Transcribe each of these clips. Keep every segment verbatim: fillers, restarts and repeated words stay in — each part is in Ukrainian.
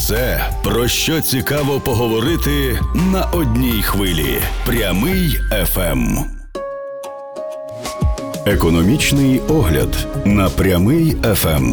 Все, про що цікаво поговорити на одній хвилі. Прямий еф ем. Економічний огляд на Прямий еф ем.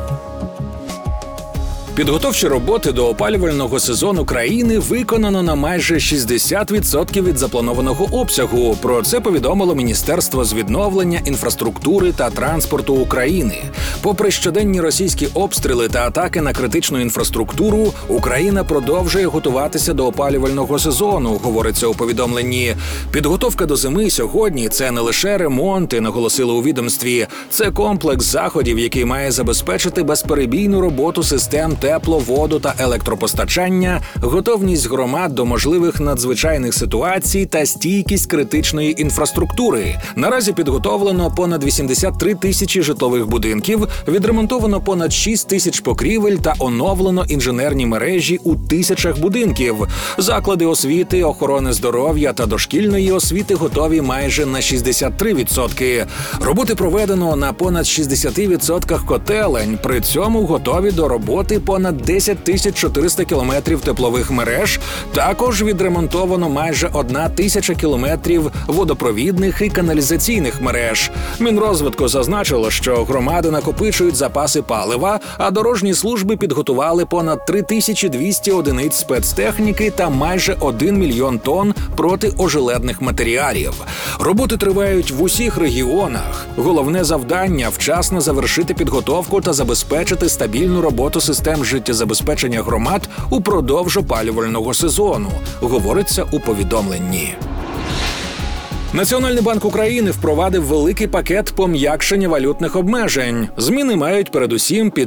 Підготовчі роботи до опалювального сезону країни виконано на майже шістдесят відсотків від запланованого обсягу. Про це повідомило Міністерство з відновлення, інфраструктури та транспорту України. Попри щоденні російські обстріли та атаки на критичну інфраструктуру, Україна продовжує готуватися до опалювального сезону, говориться у повідомленні. Підготовка до зими сьогодні – це не лише ремонти, наголосили у відомстві. Це комплекс заходів, який має забезпечити безперебійну роботу систем тепло, воду та електропостачання, готовність громад до можливих надзвичайних ситуацій та стійкість критичної інфраструктури. Наразі підготовлено понад вісімдесят три тисячі житлових будинків, відремонтовано понад шість тисяч покрівель та оновлено інженерні мережі у тисячах будинків. Заклади освіти, охорони здоров'я та дошкільної освіти готові майже на шістдесят три відсотки. Роботи проведено на понад шістдесят відсотків котелень, при цьому готові до роботи понад десять тисяч чотириста кілометрів теплових мереж, також відремонтовано майже одна тисяча кілометрів водопровідних і каналізаційних мереж. Мінрозвитку зазначило, що громади накопичують запаси палива, а дорожні служби підготували понад три тисячі двісті одиниць спецтехніки та майже один мільйон тонн протиожеледних матеріалів. Роботи тривають в усіх регіонах. Головне завдання – вчасно завершити підготовку та забезпечити стабільну роботу систем життєзабезпечення громад упродовж опалювального сезону, говориться у повідомленні. Національний банк України впровадив великий пакет пом'якшення валютних обмежень. Зміни мають передусім під